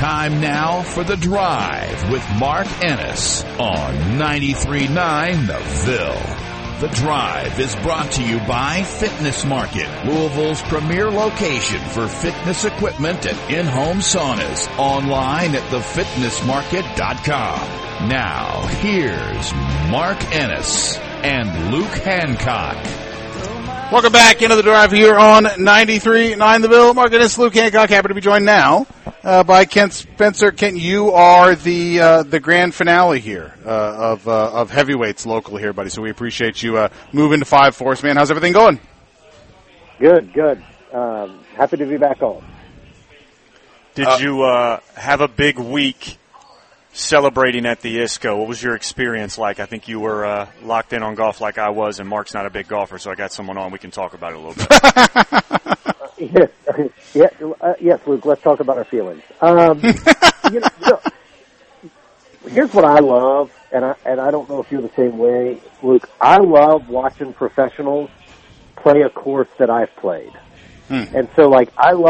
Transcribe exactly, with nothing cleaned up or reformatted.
Time now for The Drive with Mark Ennis on ninety-three point nine The Ville. The Drive is brought to you by Fitness Market, Louisville's premier location for fitness equipment and in-home saunas. Online at the fitness market dot com. Now, here's Mark Ennis and Luke Hancock. Welcome back into The Drive here on ninety-three point nine The Ville. Mark Ennis, Luke Hancock, happy to be joined now uh, by Kent Spencer. Kent, you are the uh, the grand finale here uh, of uh, of heavyweights local here, buddy. So we appreciate you uh, moving to five for us, man. How's everything going? Good, good. Um, happy to be back on. Did Uh, you uh, have a big week celebrating at the I S C O? What was your experience like? I think you were uh, locked in on golf like I was, and Mark's not a big golfer, so I got someone on. We can talk about it a little bit. yes, yeah, uh, yes, Luke. Let's talk about our feelings. Um, you know, you know, here's what I love, and I and I don't know if you're the same way, Luke. I love watching professionals play a course that I've played, hmm. and so like I love.